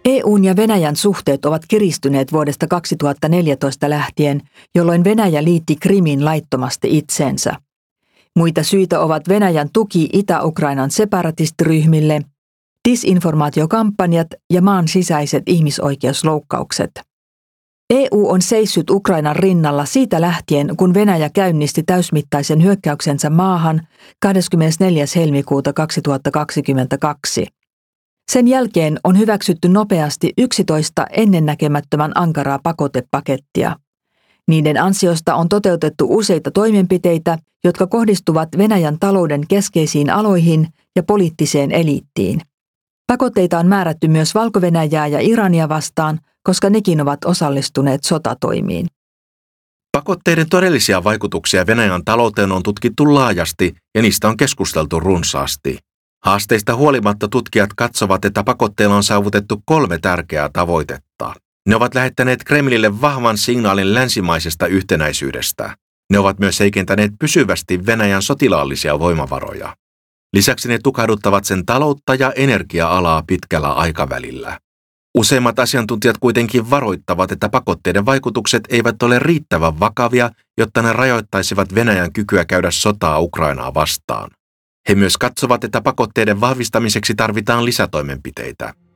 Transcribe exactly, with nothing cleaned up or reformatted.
E U:n ja Venäjän suhteet ovat kiristyneet vuodesta kaksituhattaneljätoista lähtien, jolloin Venäjä liitti Krimin laittomasti itseensä. Muita syitä ovat Venäjän tuki Itä-Ukrainan separatistiryhmille, disinformaatiokampanjat ja maan sisäiset ihmisoikeusloukkaukset. E U on seissyt Ukrainan rinnalla siitä lähtien, kun Venäjä käynnisti täysmittaisen hyökkäyksensä maahan kahdeskymmenesneljäs helmikuuta kaksituhattakaksikymmentäkaksi. Sen jälkeen on hyväksytty nopeasti yksitoista ennennäkemättömän ankaraa pakotepakettia. Niiden ansiosta on toteutettu useita toimenpiteitä, jotka kohdistuvat Venäjän talouden keskeisiin aloihin ja poliittiseen eliittiin. Pakotteita on määrätty myös Valko-Venäjää ja Irania vastaan, koska nekin ovat osallistuneet sotatoimiin. Pakotteiden todellisia vaikutuksia Venäjän talouteen on tutkittu laajasti ja niistä on keskusteltu runsaasti. Haasteista huolimatta tutkijat katsovat, että pakotteilla on saavutettu kolme tärkeää tavoitetta. Ne ovat lähettäneet Kremlille vahvan signaalin länsimaisesta yhtenäisyydestä. Ne ovat myös heikentäneet pysyvästi Venäjän sotilaallisia voimavaroja. Lisäksi ne tukahduttavat sen taloutta ja energia-alaa pitkällä aikavälillä. Useimmat asiantuntijat kuitenkin varoittavat, että pakotteiden vaikutukset eivät ole riittävän vakavia, jotta ne rajoittaisivat Venäjän kykyä käydä sotaa Ukrainaa vastaan. He myös katsovat, että pakotteiden vahvistamiseksi tarvitaan lisätoimenpiteitä.